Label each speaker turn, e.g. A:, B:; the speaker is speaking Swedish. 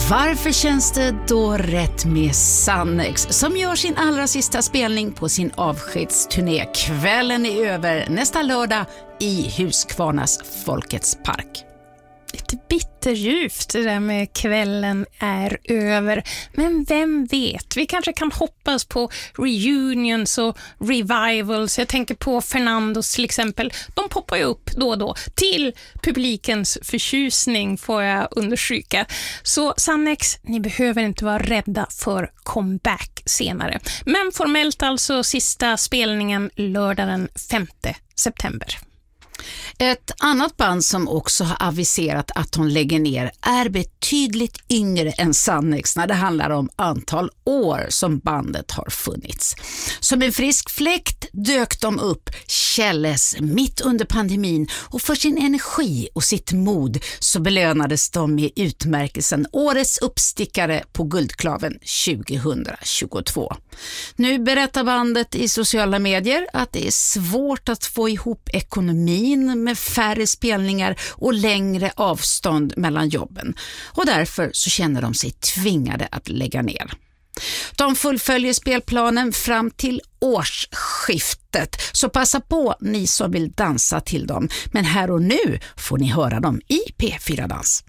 A: Varför känns det då rätt med Sannex som gör sin allra sista spelning på sin avskedsturné? Kvällen är över nästa lördag i Huskvarnas Folkets park.
B: Lite bitterljuvt det där med kvällen är över. Men vem vet, vi kanske kan hoppas på reunions och revivals. Jag tänker på Fernandos till exempel. De poppar ju upp då och då till publikens förtjusning, får jag understryka. Så Sannex, ni behöver inte vara rädda för comeback senare. Men formellt alltså sista spelningen lördag den 5 september.
A: Ett annat band som också har aviserat att de lägger ner är betydligt yngre än Sannex när det handlar om antal år som bandet har funnits. Som en frisk fläkt dök de upp Källes mitt under pandemin, och för sin energi och sitt mod så belönades de med utmärkelsen Årets uppstickare på Guldklaven 2022. Nu berättar bandet i sociala medier att det är svårt att få ihop ekonomin med färre spelningar och längre avstånd mellan jobben, och därför så känner de sig tvingade att lägga ner. De fullföljer spelplanen fram till årsskiftet, så passa på ni som vill dansa till dem. Men här och nu får ni höra dem i P4 Dans.